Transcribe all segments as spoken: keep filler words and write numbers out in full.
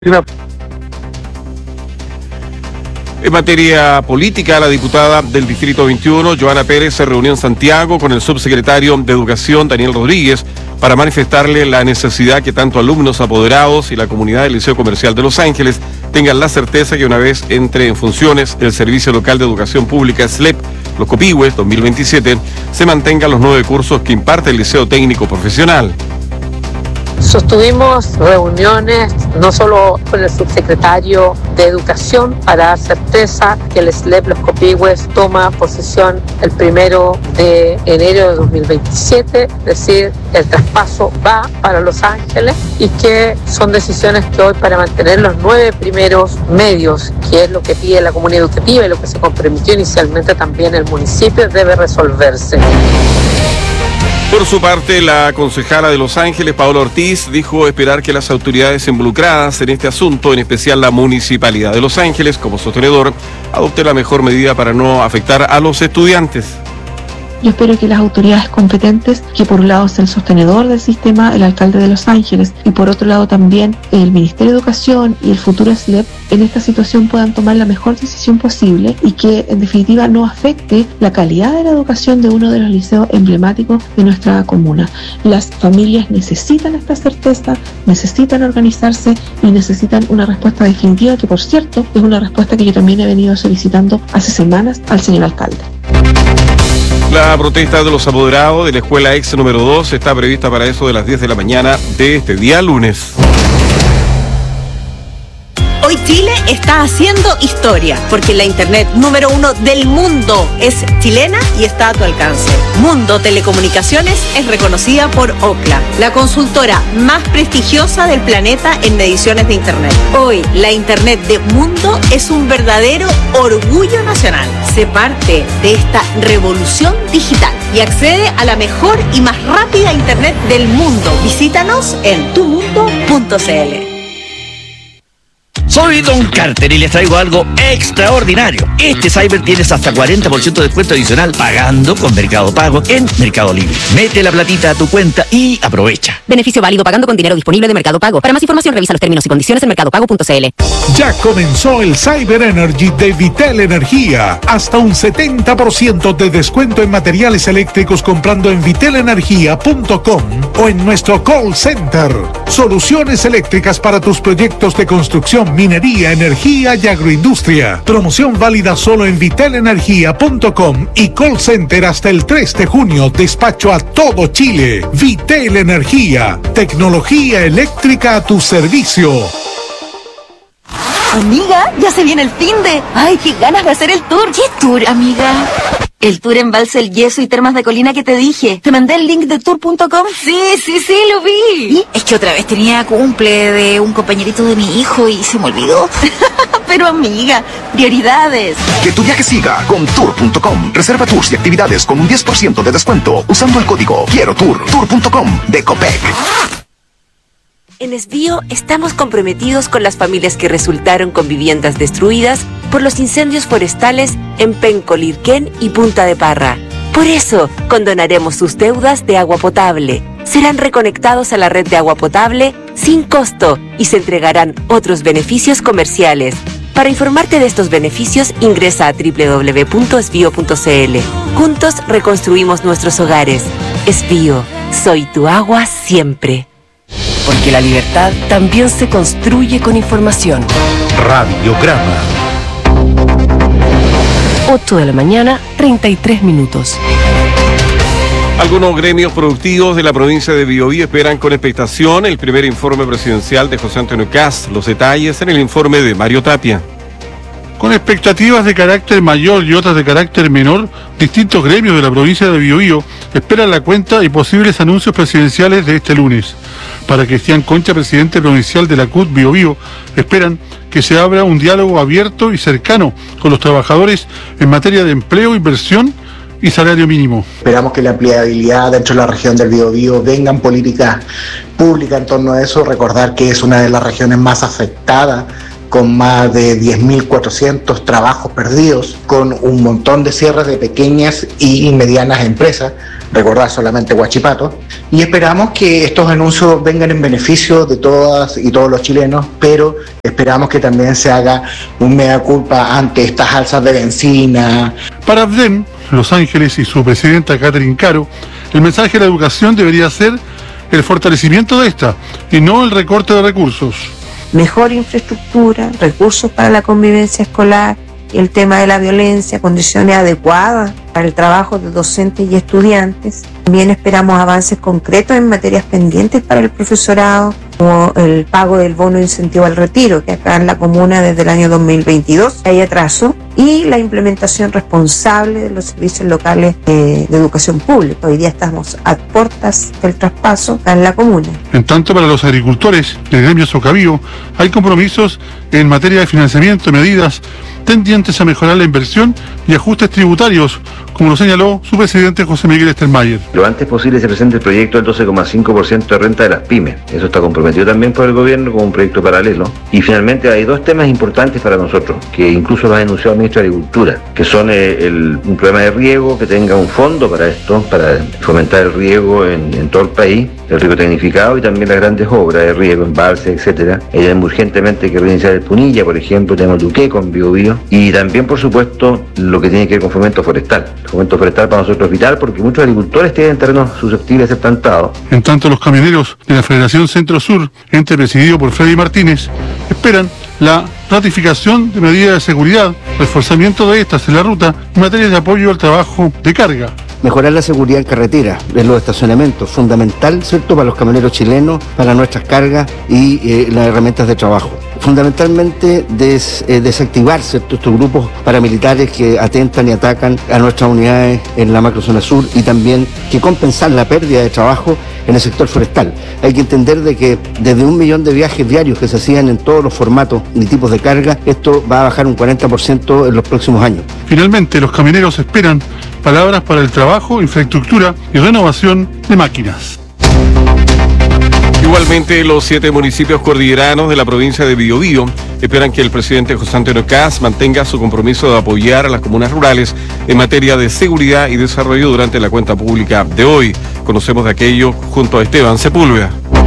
En materia política, la diputada del Distrito veintiuno, Joana Pérez, se reunió en Santiago con el subsecretario de Educación, Daniel Rodríguez, para manifestarle la necesidad que tanto alumnos, apoderados y la comunidad del Liceo Comercial de Los Ángeles tengan la certeza que una vez entre en funciones el Servicio Local de Educación Pública S L E P, los Copihue dos mil veintisiete, se mantengan los nueve cursos que imparte el Liceo Técnico Profesional. Sostuvimos reuniones no solo con el subsecretario de Educación para dar certeza que el S L E P Los Copihue toma posesión el primero de enero de dos mil veintisiete, es decir, el traspaso va para Los Ángeles y que son decisiones que hoy, para mantener los nueve primeros medios, que es lo que pide la comunidad educativa y lo que se comprometió inicialmente también el municipio, debe resolverse. Por su parte, la concejala de Los Ángeles, Paola Ortiz, dijo esperar que las autoridades involucradas en este asunto, en especial la Municipalidad de Los Ángeles como sostenedor, adopte la mejor medida para no afectar a los estudiantes. Yo espero que las autoridades competentes, que por un lado es el sostenedor del sistema, el alcalde de Los Ángeles, y por otro lado también el Ministerio de Educación y el futuro S L E P, en esta situación puedan tomar la mejor decisión posible y que en definitiva no afecte la calidad de la educación de uno de los liceos emblemáticos de nuestra comuna. Las familias necesitan esta certeza, necesitan organizarse y necesitan una respuesta definitiva, que por cierto es una respuesta que yo también he venido solicitando hace semanas al señor alcalde. La protesta de los apoderados de la escuela ex número dos está prevista para eso de las diez de la mañana de este día lunes. Hoy Chile está haciendo historia, porque la internet número uno del mundo es chilena y está a tu alcance. Mundo Telecomunicaciones es reconocida por Ookla, la consultora más prestigiosa del planeta en mediciones de internet. Hoy, la internet de Mundo es un verdadero orgullo nacional. Sé parte de esta revolución digital y accede a la mejor y más rápida internet del mundo. Visítanos en tu mundo punto c l. Soy Don Carter y les traigo algo extraordinario. Este Cyber tienes hasta cuarenta por ciento de descuento adicional pagando con Mercado Pago en Mercado Libre. Mete la platita a tu cuenta y aprovecha. Beneficio válido pagando con dinero disponible de Mercado Pago. Para más información revisa los términos y condiciones en mercado pago punto c l. Ya comenzó el Cyber Energy de Vitel Energía. Hasta un setenta por ciento de descuento en materiales eléctricos comprando en vitel energía punto com o en nuestro call center. Soluciones eléctricas para tus proyectos de construcción, minería, energía y agroindustria. Promoción válida solo en vitel energía punto com y call center hasta el tres de junio. Despacho a todo Chile. Vitel Energía. Tecnología eléctrica a tu servicio. Amiga, ya se viene el finde. Ay, qué ganas de hacer el tour. ¿Qué tour, amiga? El tour Embalse El Yeso y Termas de Colina que te dije. ¿Te mandé el link de tour punto com? Sí, sí, sí, lo vi. ¿Y? Es que otra vez tenía cumple de un compañerito de mi hijo y se me olvidó. Pero amiga, prioridades. Que tu viaje siga con tour punto com. Reserva tours y actividades con un diez por ciento de descuento usando el código Quiero Tour. tour punto com de Copec. En Esbío estamos comprometidos con las familias que resultaron con viviendas destruidas por los incendios forestales en Penco, Lirquén y Punta de Parra. Por eso, condonaremos sus deudas de agua potable. Serán reconectados a la red de agua potable sin costo y se entregarán otros beneficios comerciales. Para informarte de estos beneficios, ingresa a doble u doble u doble u punto esbío punto c l. Juntos reconstruimos nuestros hogares. Esbío, soy tu agua siempre. Porque la libertad también se construye con información. Radiograma. ocho de la mañana, treinta y tres minutos. Algunos gremios productivos de la provincia de Biobío esperan con expectación el primer informe presidencial de José Antonio Kast. Los detalles en el informe de Mario Tapia. Con expectativas de carácter mayor y otras de carácter menor, distintos gremios de la provincia de Biobío esperan la cuenta y posibles anuncios presidenciales de este lunes. Para Cristian Concha, presidente provincial de la C U T Biobío, esperan que se abra un diálogo abierto y cercano con los trabajadores en materia de empleo, inversión y salario mínimo. Esperamos que la empleabilidad dentro de la región del Biobío vengan políticas públicas en torno a eso. Recordar que es una de las regiones más afectadas, con más de diez mil cuatrocientos trabajos perdidos, con un montón de cierres de pequeñas y medianas empresas. recordar solamente Huachipato, y esperamos que estos anuncios vengan en beneficio de todas y todos los chilenos, pero esperamos que también se haga un mea culpa ante estas alzas de benzina. Para Abdem, Los Ángeles y su presidenta Catherine Caro, el mensaje de la educación debería ser el fortalecimiento de esta y no el recorte de recursos. Mejor infraestructura, recursos para la convivencia escolar, el tema de la violencia, condiciones adecuadas para el trabajo de docentes y estudiantes. También esperamos avances concretos en materias pendientes para el profesorado, como el pago del bono de incentivo al retiro, que acá en la comuna desde el año dos mil veintidós hay atraso, y la implementación responsable de los servicios locales de, de educación pública. Hoy día estamos a puertas del traspaso acá en la comuna. En tanto, para los agricultores del gremio Socavío hay compromisos en materia de financiamiento y medidas tendientes a mejorar la inversión y ajustes tributarios, como lo señaló su presidente José Miguel Estermayer. Lo antes posible se presente el proyecto del doce coma cinco por ciento de renta de las pymes. Eso está comprometido también por el gobierno como un proyecto paralelo. Y finalmente hay dos temas importantes para nosotros, que incluso lo ha denunciado el ministro de Agricultura, que son eh, el, un problema de riego, que tenga un fondo para esto, para fomentar el riego en, en todo el país, el riego tecnificado y también las grandes obras de riego, embalses, etcétera. Ella urgentemente que reiniciar el Punilla, por ejemplo, tenemos Duque con Biobío, y también, por supuesto, lo que tiene que ver con fomento forestal. El fomento forestal para nosotros es vital porque muchos agricultores tienen terrenos susceptibles de ser plantados. En tanto, los camioneros de la Federación Centro-Sur, ente presidido por Freddy Martínez, esperan la ratificación de medidas de seguridad, reforzamiento de estas en la ruta y materias de apoyo al trabajo de carga. Mejorar la seguridad en carretera, en los estacionamientos, fundamental, ¿cierto?, para los camioneros chilenos, para nuestras cargas y eh, las herramientas de trabajo. Fundamentalmente des, eh, desactivar, ¿cierto?, estos grupos paramilitares que atentan y atacan a nuestras unidades en la macrozona sur y también que compensar la pérdida de trabajo en el sector forestal. Hay que entender de que desde un millón de viajes diarios que se hacían en todos los formatos y tipos de carga, esto va a bajar un cuarenta por ciento en los próximos años. Finalmente, los camioneros esperan palabras para el trabajo, infraestructura y renovación de máquinas. Igualmente, los siete municipios cordilleranos de la provincia de Biobío esperan que el presidente José Antonio Kast mantenga su compromiso de apoyar a las comunas rurales en materia de seguridad y desarrollo durante la cuenta pública de hoy. Conocemos de aquello junto a Esteban Sepúlveda.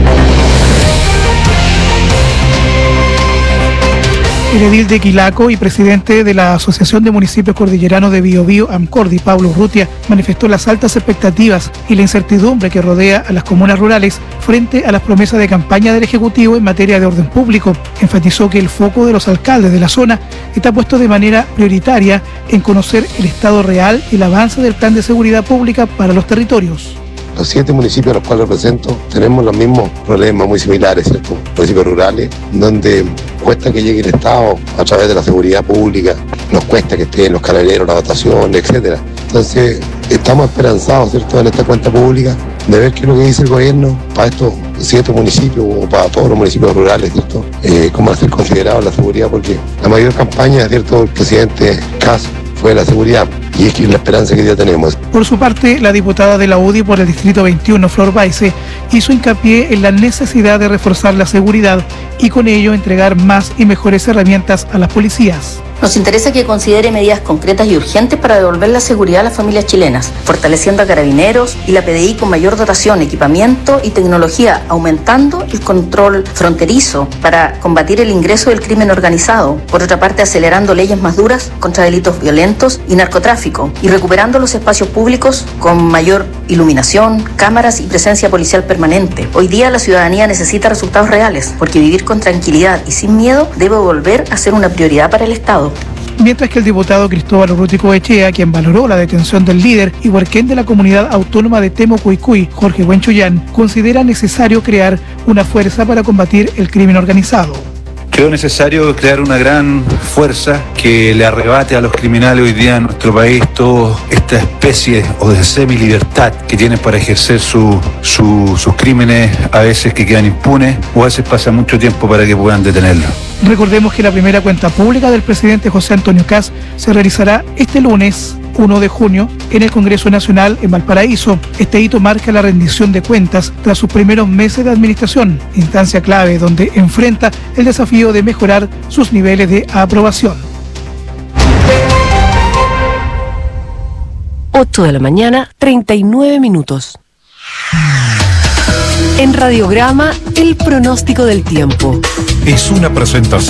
El edil de Quilaco y presidente de la Asociación de Municipios Cordilleranos de Biobío, AMCORDI, Pablo Urrutia, manifestó las altas expectativas y la incertidumbre que rodea a las comunas rurales frente a las promesas de campaña del Ejecutivo en materia de orden público. Enfatizó que el foco de los alcaldes de la zona está puesto de manera prioritaria en conocer el estado real y el avance del plan de seguridad pública para los territorios. Los siete municipios a los cuales represento tenemos los mismos problemas muy similares, ¿cierto? Municipios rurales, donde cuesta que llegue el Estado a través de la seguridad pública, nos cuesta que estén los carabineros, la dotación, etcétera. Entonces, estamos esperanzados, ¿cierto?, en esta cuenta pública, de ver qué es lo que dice el gobierno para estos siete municipios o para todos los municipios rurales, ¿cierto? Eh, cómo va a ser considerado la seguridad, porque la mayor campaña, ¿cierto?, del presidente Kast fue la seguridad, y es que la esperanza que ya tenemos. Por su parte, la diputada de la U D I por el Distrito veintiuno, Flor Baise, hizo hincapié en la necesidad de reforzar la seguridad y con ello entregar más y mejores herramientas a las policías. Nos interesa que considere medidas concretas y urgentes para devolver la seguridad a las familias chilenas, fortaleciendo a Carabineros y la P D I con mayor dotación, equipamiento y tecnología, aumentando el control fronterizo para combatir el ingreso del crimen organizado. Por otra parte, acelerando leyes más duras contra delitos violentos y narcotráfico y recuperando los espacios públicos con mayor iluminación, cámaras y presencia policial permanente. Hoy día la ciudadanía necesita resultados reales, porque vivir con tranquilidad y sin miedo debe volver a ser una prioridad para el Estado. Mientras que el diputado Cristóbal Urrutia Echea, quien valoró la detención del líder y huarquén de la comunidad autónoma de Temucuicui, Jorge Huenchuyán, considera necesario crear una fuerza para combatir el crimen organizado. Creo necesario crear una gran fuerza que le arrebate a los criminales hoy día en nuestro país toda esta especie o de semi-libertad que tienen para ejercer su, su, sus crímenes, a veces que quedan impunes o a veces pasa mucho tiempo para que puedan detenerlos. Recordemos que la primera cuenta pública del presidente José Antonio Kast se realizará este lunes uno de junio en el Congreso Nacional en Valparaíso. Este hito marca la rendición de cuentas tras sus primeros meses de administración, instancia clave donde enfrenta el desafío de mejorar sus niveles de aprobación. ocho de la mañana, treinta y nueve minutos. En Radiograma, el pronóstico del tiempo. Es una presentación